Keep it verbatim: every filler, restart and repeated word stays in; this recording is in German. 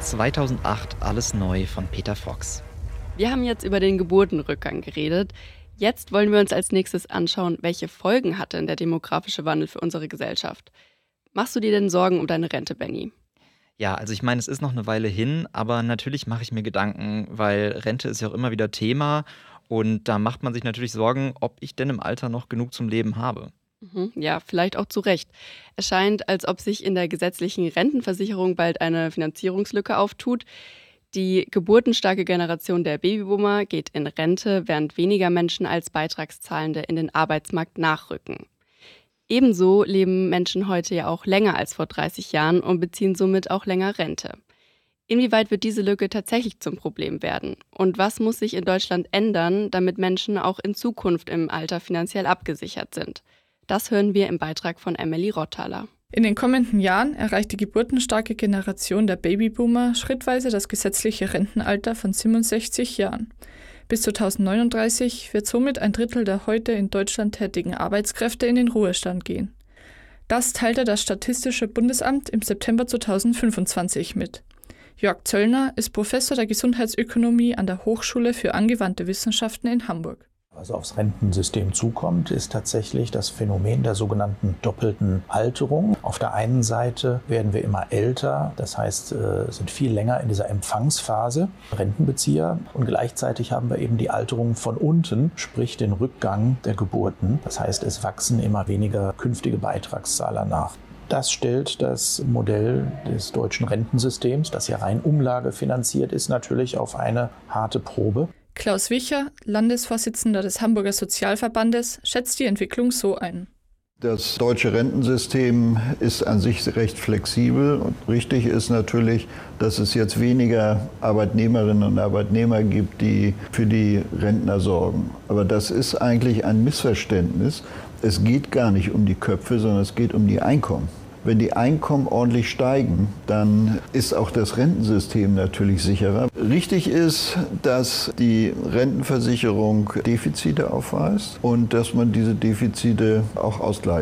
zweitausendacht Alles neu von Peter Fox. Wir haben jetzt über den Geburtenrückgang geredet. Jetzt wollen wir uns als nächstes anschauen, welche Folgen hat denn der demografische Wandel für unsere Gesellschaft? Machst du dir denn Sorgen um deine Rente, Benni? Ja, also ich meine, es ist noch eine Weile hin, aber natürlich mache ich mir Gedanken, weil Rente ist ja auch immer wieder Thema und da macht man sich natürlich Sorgen, ob ich denn im Alter noch genug zum Leben habe. Mhm, ja, vielleicht auch zu Recht. Es scheint, als ob sich in der gesetzlichen Rentenversicherung bald eine Finanzierungslücke auftut. Die geburtenstarke Generation der Babyboomer geht in Rente, während weniger Menschen als Beitragszahlende in den Arbeitsmarkt nachrücken. Ebenso leben Menschen heute ja auch länger als vor dreißig Jahren und beziehen somit auch länger Rente. Inwieweit wird diese Lücke tatsächlich zum Problem werden? Und was muss sich in Deutschland ändern, damit Menschen auch in Zukunft im Alter finanziell abgesichert sind? Das hören wir im Beitrag von Emily Rotthaler. In den kommenden Jahren erreicht die geburtenstarke Generation der Babyboomer schrittweise das gesetzliche Rentenalter von siebenundsechzig Jahren. Bis zweitausendneununddreißig wird somit ein Drittel der heute in Deutschland tätigen Arbeitskräfte in den Ruhestand gehen. Das teilte das Statistische Bundesamt im September zweitausendfünfundzwanzig mit. Jörg Zöllner ist Professor der Gesundheitsökonomie an der Hochschule für angewandte Wissenschaften in Hamburg. Was aufs Rentensystem zukommt, ist tatsächlich das Phänomen der sogenannten doppelten Alterung. Auf der einen Seite werden wir immer älter, das heißt, äh, sind viel länger in dieser Empfangsphase, Rentenbezieher. Und gleichzeitig haben wir eben die Alterung von unten, sprich den Rückgang der Geburten. Das heißt, es wachsen immer weniger künftige Beitragszahler nach. Das stellt das Modell des deutschen Rentensystems, das ja rein umlagefinanziert ist, natürlich auf eine harte Probe. Klaus Wicher, Landesvorsitzender des Hamburger Sozialverbandes, schätzt die Entwicklung so ein. Das deutsche Rentensystem ist an sich recht flexibel und richtig ist natürlich, dass es jetzt weniger Arbeitnehmerinnen und Arbeitnehmer gibt, die für die Rentner sorgen. Aber das ist eigentlich ein Missverständnis. Es geht gar nicht um die Köpfe, sondern es geht um die Einkommen. Wenn die Einkommen ordentlich steigen, dann ist auch das Rentensystem natürlich sicherer. Richtig ist, dass die Rentenversicherung Defizite aufweist und dass man diese Defizite auch ausgleicht.